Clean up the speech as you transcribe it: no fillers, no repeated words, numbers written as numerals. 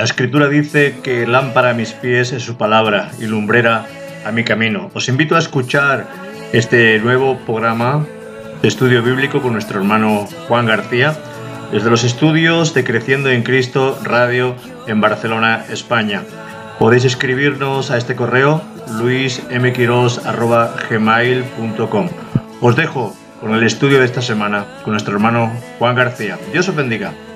La Escritura dice que lámpara a mis pies es su palabra y lumbrera a mi camino. Os invito a escuchar este nuevo programa de estudio bíblico con nuestro hermano Juan García, desde los estudios de Creciendo en Cristo Radio en Barcelona, España. Podéis escribirnos a este correo luismquiros@gmail.com. Os dejo con el estudio de esta semana con nuestro hermano Juan García. Dios os bendiga.